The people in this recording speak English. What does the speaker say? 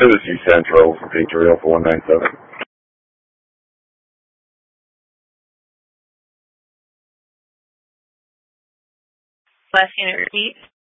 This is Central for Victory Alpha 197. Last unit repeat.